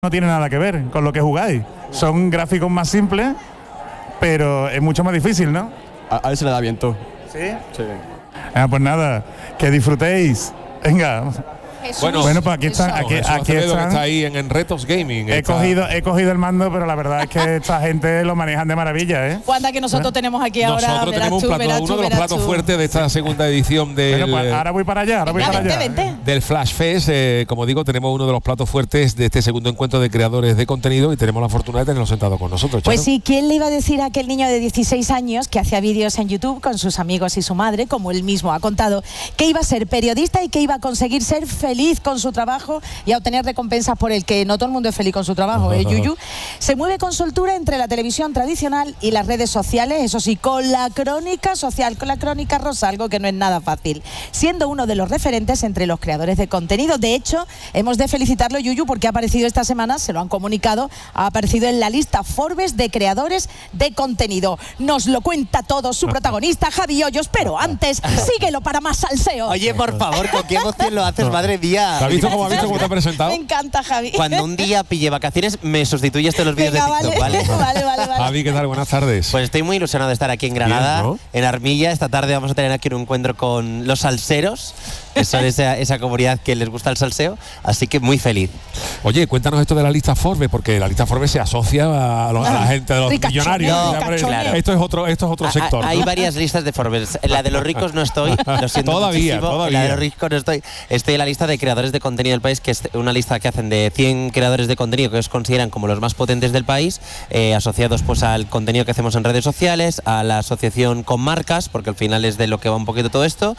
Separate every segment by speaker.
Speaker 1: no tiene nada que ver con lo que jugáis. Son gráficos más simples, pero es mucho más difícil, ¿no?
Speaker 2: A él se le da viento.
Speaker 1: ¿Sí?
Speaker 2: Sí.
Speaker 1: Pues nada, que disfrutéis. Venga.
Speaker 3: Bueno,
Speaker 1: pues aquí están.
Speaker 3: Aquí
Speaker 1: están.
Speaker 3: que está ahí en Retos Gaming.
Speaker 1: He cogido el mando, pero la verdad es que esta gente lo manejan de maravilla, ¿eh?
Speaker 4: Wanda, que nosotros tenemos aquí ahora.
Speaker 3: Nosotros tenemos uno de los platos fuertes de esta segunda edición del.
Speaker 1: Bueno, pues ahora voy para allá,
Speaker 4: Vente.
Speaker 3: Del Flash Fest. Como digo, tenemos uno de los platos fuertes de este segundo encuentro de creadores de contenido y tenemos la fortuna de tenerlo sentado con nosotros.
Speaker 4: Pues sí, ¿quién le iba a decir a aquel niño de 16 años que hacía vídeos en YouTube con sus amigos y su madre, como él mismo ha contado, que iba a ser periodista y que iba a conseguir ser feliz con su trabajo y a obtener recompensas por el que no todo el mundo es feliz con su trabajo, Yuyu? Se mueve con soltura entre la televisión tradicional y las redes sociales, eso sí, con la crónica social, con la crónica rosa, algo que no es nada fácil, siendo uno de los referentes entre los creadores de contenido. De hecho, hemos de felicitarlo, Yuyu, porque ha aparecido esta semana, se lo han comunicado, ha aparecido en la lista Forbes de creadores de contenido. Nos lo cuenta todo su protagonista, Javi Hoyos, pero antes, síguelo para más salseo.
Speaker 5: Oye, por favor, ¿con qué emoción lo haces, madre mía?
Speaker 3: ¿Has visto cómo te ha presentado?
Speaker 4: Me encanta, Javi.
Speaker 5: Cuando un día pille vacaciones, me sustituyes de los vídeos de TikTok, ¿vale?
Speaker 4: Vale.
Speaker 3: Javi, ¿qué tal? Buenas tardes.
Speaker 5: Pues estoy muy ilusionado de estar aquí en Granada,
Speaker 3: bien, ¿no?
Speaker 5: en Armilla. Esta tarde vamos a tener aquí un encuentro con los salseros, que son esa comunidad que les gusta el salseo, así que muy feliz.
Speaker 3: Oye, cuéntanos esto de la lista Forbes, porque la lista Forbes se asocia a la gente de los millonarios.
Speaker 5: Claro.
Speaker 3: Esto es otro sector.
Speaker 5: Hay varias listas de Forbes. En la de los ricos no estoy, lo siento
Speaker 3: Todavía.
Speaker 5: En la de los ricos no estoy. Estoy en la lista de creadores de contenido del país, que es una lista que hacen de 100 creadores de contenido que ellos consideran como los más potentes del país, asociados pues al contenido que hacemos en redes sociales, a la asociación con marcas, porque al final es de lo que va un poquito todo esto,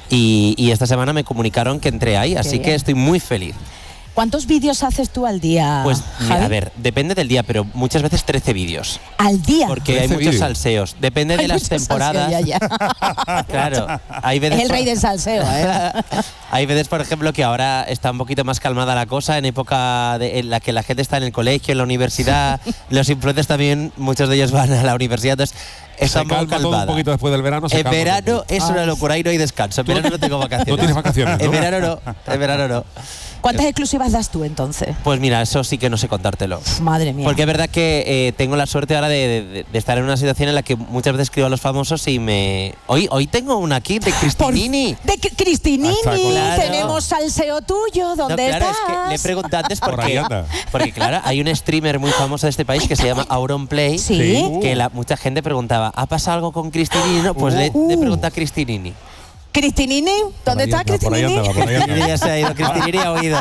Speaker 5: y esta semana me comunicaron que entré ahí, así que estoy muy feliz.
Speaker 4: ¿Cuántos vídeos haces tú al día,
Speaker 5: Pues
Speaker 4: Javi?
Speaker 5: a ver, depende del día, pero muchas veces 13 vídeos.
Speaker 4: ¿Al día?
Speaker 5: Porque hay muchos salseos. Depende de las temporadas.
Speaker 4: Ya.
Speaker 5: Claro. Hay veces
Speaker 4: Es el rey del salseo, ¿eh?
Speaker 5: Hay veces, por ejemplo, que ahora está un poquito más calmada la cosa, en época en la que la gente está en el colegio, en la universidad. Los influencers también, muchos de ellos van a la universidad, entonces está
Speaker 3: se calma todo un poquito después del verano.
Speaker 5: En verano es una locura y no hay descanso. En verano no tengo vacaciones.
Speaker 3: No tienes vacaciones, ¿no?
Speaker 5: En verano no.
Speaker 4: ¿Cuántas exclusivas das tú entonces?
Speaker 5: Pues mira, eso sí que no sé contártelo.
Speaker 4: Madre mía.
Speaker 5: Porque es verdad que tengo la suerte ahora de estar en una situación en la que muchas veces escribo a los famosos y me... Hoy tengo una aquí de Cristinini.
Speaker 4: De Cristinini,
Speaker 5: claro.
Speaker 4: Tenemos salseo tuyo, ¿dónde
Speaker 5: claro,
Speaker 4: estás?
Speaker 5: es que le he preguntado antes
Speaker 3: Por ahí anda.
Speaker 5: porque claro, hay un streamer muy famoso de este país que se llama Auronplay,
Speaker 4: ¿Sí?
Speaker 5: que mucha gente preguntaba, ¿ha pasado algo con Cristinini? No, pues le pregunté a Cristinini.
Speaker 4: ¿Cristinini? ¿Dónde está Cristinini?
Speaker 5: Cristinini ya se ha ido, Cristinini ha huido.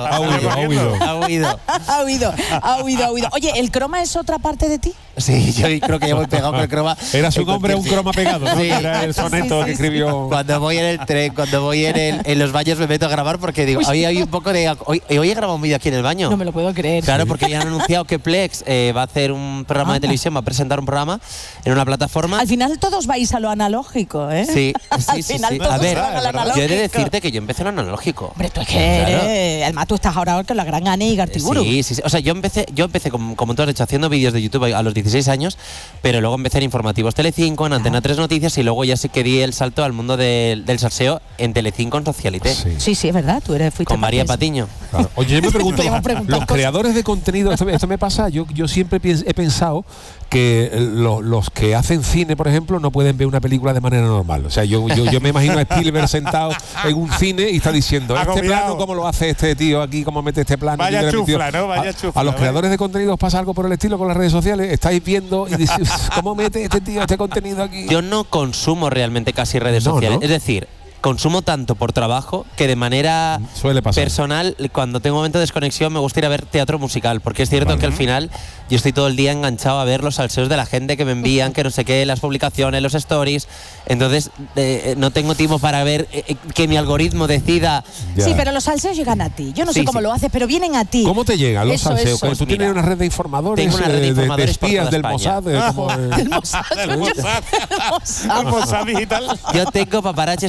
Speaker 3: Ha huido.
Speaker 4: Oye, ¿el croma es otra parte de ti?
Speaker 5: Sí, yo creo que ya voy pegado con el croma.
Speaker 3: Eras un hombre, un croma pegado, ¿no?
Speaker 5: Sí.
Speaker 3: Era el soneto que escribió.
Speaker 5: Cuando voy en el tren, cuando voy en los baños me meto a grabar porque digo, hoy hay un poco de... Hoy he grabado un vídeo aquí en el baño.
Speaker 4: No me lo puedo creer.
Speaker 5: Claro, porque ya han anunciado que Plex va a hacer un programa de televisión, va a presentar un programa en una plataforma.
Speaker 4: Al final todos vais a lo analógico, ¿eh?
Speaker 5: Sí.
Speaker 4: Al final todos
Speaker 5: A ver,
Speaker 4: van a lo analógico.
Speaker 5: yo he de decirte que yo empecé en lo analógico.
Speaker 4: Hombre, tú es que eres... Además tú estás ahora con la gran Ani y Gartiburu.
Speaker 5: Sí. O sea, yo empecé como tú has dicho, haciendo vídeos de YouTube a los 16 años, pero luego empecé en Informativos Telecinco, en Antena 3 Noticias, y luego ya sí que di el salto al mundo del salseo en Telecinco, en Socialité.
Speaker 4: Sí, es verdad, fuiste
Speaker 5: con María Patiño.
Speaker 3: Claro. Oye, yo me pregunto, los creadores de contenido, esto me pasa, yo siempre he pensado que los que hacen cine, por ejemplo, no pueden ver una película de manera normal. O sea, yo me imagino a Spielberg sentado en un cine y está diciendo, este plano, ¿cómo lo hace este tío aquí? ¿Cómo mete este plano?
Speaker 1: Vaya chufla, ¿no? Vaya chufla.
Speaker 3: A los creadores de contenido os pasa algo por el estilo con las redes sociales. Estáis viendo y decís, ¿cómo mete este tío este contenido aquí?
Speaker 5: Yo no consumo realmente casi redes sociales. ¿No? Es decir, consumo tanto por trabajo que de manera personal, cuando tengo un momento de desconexión, me gusta ir a ver teatro musical, porque es cierto que al final yo estoy todo el día enganchado a ver los salseos de la gente que me envían, que no sé qué, las publicaciones, los stories. Entonces no tengo tiempo para ver que mi algoritmo decida.
Speaker 4: Sí, pero los salseos llegan a ti. Yo no sé cómo lo haces, pero vienen a ti.
Speaker 3: ¿Cómo te llegan los salseos?
Speaker 5: Pues
Speaker 3: tú tienes una red de informadores,
Speaker 5: tengo una red de informadores
Speaker 3: de espías del Mossad,
Speaker 4: del Mossad digital.
Speaker 5: Yo tengo paparaches por toda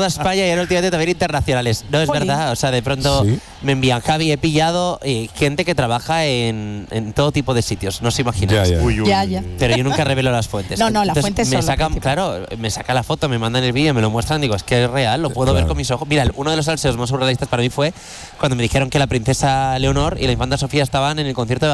Speaker 5: toda España y ahora últimamente también internacionales. No es verdad, o sea, de pronto me envían, Javi, he pillado gente que trabaja en todo tipo de sitios, no os imagináis.
Speaker 4: Ya.
Speaker 5: Pero yo nunca revelo las fuentes.
Speaker 4: No, las fuentes
Speaker 5: me sacan, claro, me saca la foto, me mandan el vídeo, me lo muestran, digo, es que es real, lo puedo ver con mis ojos. Mira, uno de los salseos más surrealistas para mí fue cuando me dijeron que la princesa Leonor y la infanta Sofía estaban en el concierto de